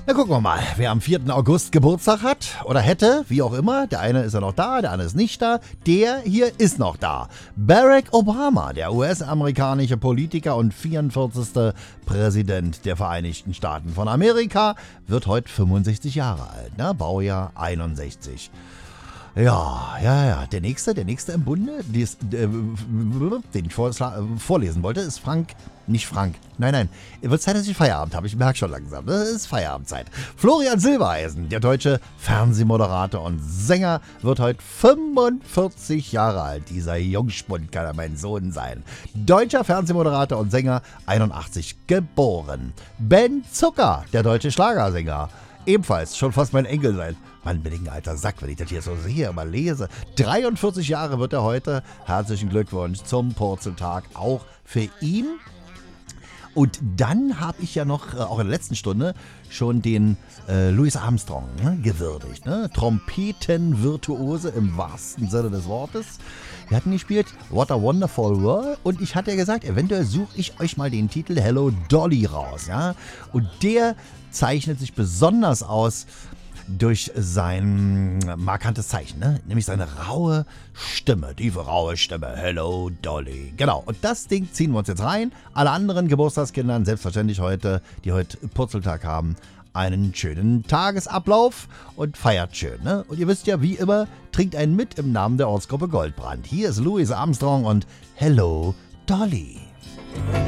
Na, gucken wir mal, wer am 4. August Geburtstag hat oder hätte, wie auch immer. Der eine ist ja noch da, der andere ist nicht da. Der hier ist noch da. Barack Obama, der US-amerikanische Politiker und 44. Präsident der Vereinigten Staaten von Amerika, wird heute 65 Jahre alt, ne? Baujahr 61. Ja. Der nächste im Bunde, den ich vorlesen wollte, ist nicht Frank. Nein. Es wird Zeit, dass ich Feierabend habe. Ich merke schon langsam. Das ist Feierabendzeit. Florian Silbereisen, der deutsche Fernsehmoderator und Sänger, wird heute 45 Jahre alt. Dieser Jungspund kann ja mein Sohn sein. Deutscher Fernsehmoderator und Sänger, 81 geboren. Ben Zucker, der deutsche Schlagersänger. Ebenfalls schon fast mein Enkel sein. Mann, bin ich ein alter Sack, wenn ich das hier so sehe, mal lese. 43 Jahre wird er heute. Herzlichen Glückwunsch zum Purzeltag auch für ihn. Und dann habe ich ja noch, auch in der letzten Stunde, schon den Louis Armstrong gewürdigt. Ne? Trompetenvirtuose im wahrsten Sinne des Wortes. Wir hatten gespielt What a Wonderful World und ich hatte ja gesagt, eventuell suche ich euch mal den Titel Hello Dolly raus. Ja? Und der zeichnet sich besonders aus durch sein markantes Zeichen, ne? Nämlich seine raue Stimme, tiefe raue Stimme. Hello Dolly. Genau, und das Ding ziehen wir uns jetzt rein. Alle anderen Geburtstagskindern, selbstverständlich heute, die heute Purzeltag haben, einen schönen Tagesablauf und feiert schön. Ne? Und ihr wisst ja, wie immer, trinkt einen mit im Namen der Ortsgruppe Goldbrand. Hier ist Louis Armstrong und Hello Dolly.